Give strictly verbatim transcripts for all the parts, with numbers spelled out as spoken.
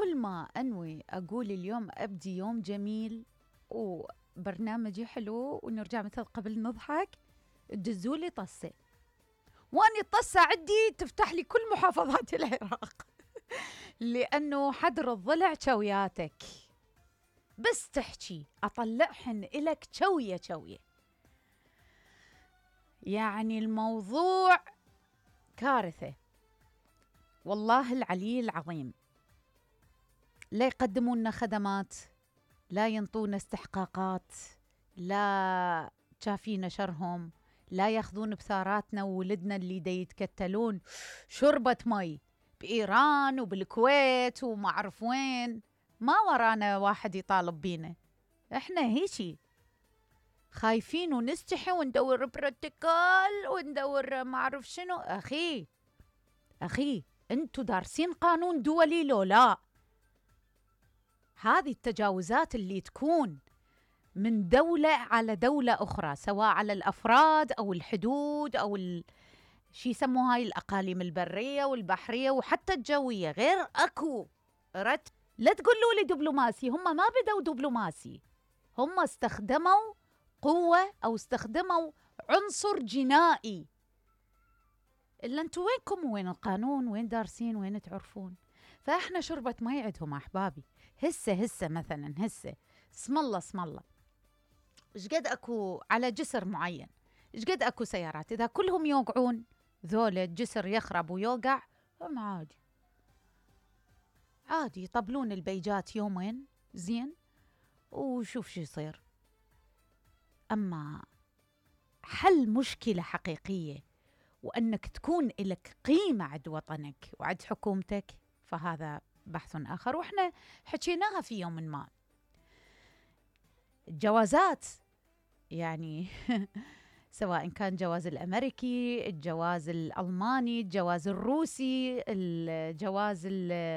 قبل ما أنوي أقول اليوم أبدي يوم جميل وبرنامجي حلو ونرجع مثل قبل نضحك، تدزولي طسة، واني الطسة عندي تفتح لي كل محافظات العراق لأنه حدر الضلع شوياتك، بس تحكي أطلعهن إلك شوية شوية. يعني الموضوع كارثة والله العلي العظيم. لا يقدمون لنا خدمات، لا ينطونا استحقاقات، لا شافينا شرهم، لا ياخذون بثاراتنا وولدنا اللي دا يتكتلون شربة مي بإيران وبالكويت وما أعرف وين. ما ورانا واحد يطالب بينا، احنا هيجي خايفين ونستحي وندور بروتوكول وندور ما أعرف شنو. أخي أخي أنتوا دارسين قانون دولي لو لا؟ هذه التجاوزات اللي تكون من دولة على دولة أخرى، سواء على الأفراد أو الحدود أو ال... شي يسموها هاي الأقاليم البرية والبحرية وحتى الجوية، غير أكو رت. لا تقولوا لي دبلوماسي، هم ما بدوا دبلوماسي، هم استخدموا قوة أو استخدموا عنصر جنائي. إلا أنتوا وينكم وين القانون؟ وين دارسين؟ وين تعرفون؟ فإحنا شربة مي عندهم أحبابي. هسه هسه مثلا هسه اسم الله اسم الله إيش قد أكو على جسر معين، إيش قد أكو سيارات، إذا كلهم يوقعون ذول الجسر يخرب ويوقع، هم عادي عادي يطبلون البيجات يومين زين وشوف شو يصير. أما حل مشكلة حقيقية وأنك تكون لك قيمة عند وطنك وعند حكومتك، فهذا بحث آخر. وإحنا حكيناها في يوم ما. الجوازات يعني سواء كان جواز الأمريكي، الجواز الألماني، الجواز الروسي، الجواز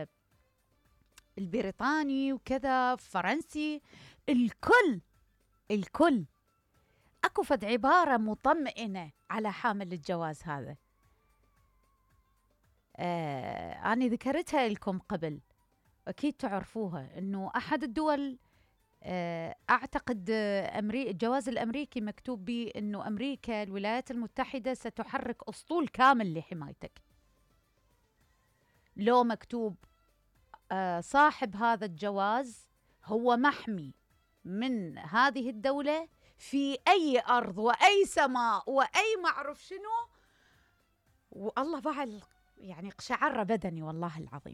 البريطاني وكذا فرنسي، الكل الكل أكو فد عبارة مطمئنة على حامل الجواز هذا. آه أنا ذكرتها لكم قبل، أكيد تعرفوها، أنه أحد الدول آه أعتقد أمريكا الجواز الأمريكي مكتوب به أنه أمريكا الولايات المتحدة ستحرك أسطول كامل لحمايتك. لو مكتوب آه صاحب هذا الجواز هو محمي من هذه الدولة في أي أرض وأي سماء وأي معرف شنو، والله بعد يعني قشعر بدني والله العظيم.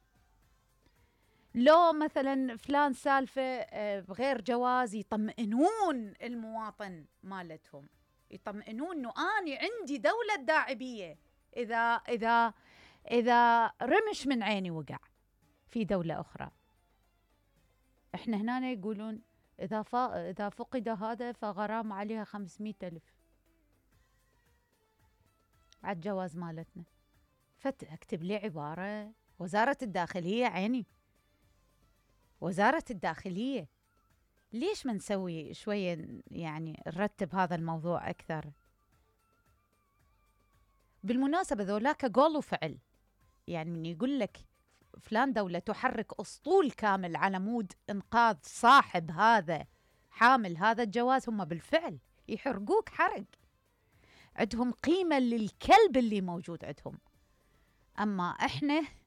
لو مثلا فلان سالفة بغير جواز، يطمئنون المواطن مالتهم، يطمئنون انه اني عندي دولة داعبية اذا اذا اذا رمش من عيني وقع في دولة اخرى. احنا هنا يقولون اذا فا اذا فقد هذا فغرام عليها خمسمية الف على الجواز مالتنا. فاكتب لي عبارة وزارة الداخلية، عيني وزارة الداخلية، ليش ما نسوي شوية يعني نرتب هذا الموضوع أكثر؟ بالمناسبة ذولاك قول وفعل، يعني من يقول لك فلان دولة تحرك أسطول كامل على مود إنقاذ صاحب هذا حامل هذا الجواز، هم بالفعل يحرقوك حرق، عندهم قيمة للكلب اللي موجود عندهم. أما إحنا